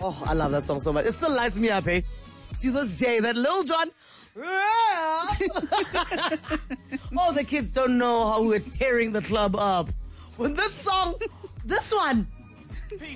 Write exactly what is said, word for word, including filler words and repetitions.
Oh, I love that song so much. It still lights me up, eh? To this day, that Lil Jon. Oh, the kids don't know how we're tearing the club up. When this song, this one,